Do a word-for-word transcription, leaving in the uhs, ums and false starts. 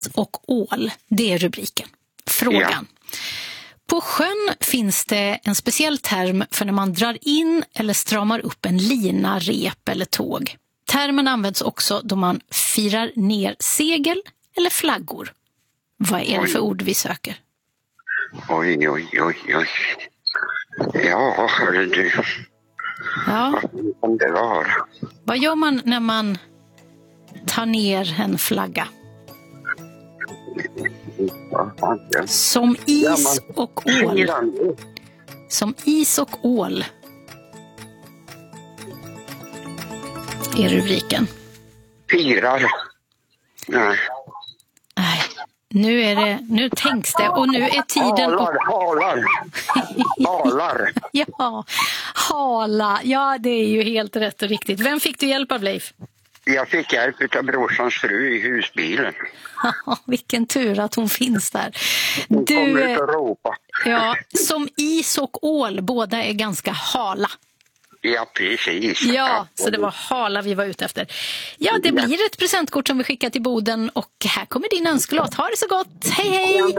och ål. Det är rubriken. Frågan. Ja. På sjön finns det en speciell term för när man drar in eller stramar upp en lina, rep eller tåg. Termen används också då man firar ner segel eller flaggor. Vad är det för ord vi söker? Oj, oj, oj, oj. Ja, hörru du. Ja. Vad kan det vara? Vad gör man när man tar ner en flagga? Som is och ål. Som is och ål. Är rubriken. Firar. Nej. Nej. Nu är det, nu tänks det och nu är tiden... Halar, halar. Halar. Ja, hala. Ja, det är ju helt rätt och riktigt. Vem fick du hjälp av, Leif? Jag fick hjälp av brorsans fru i husbilen. Vilken tur att hon finns där. Hon du, kommer ut och ropa. Ja, som is och ål, båda är ganska hala. Ja, precis. Ja, så det var hala vi var ute efter. Ja, det blir ett presentkort som vi skickar till Boden och här kommer din önskelåt. Ha det så gott. Hej, hej!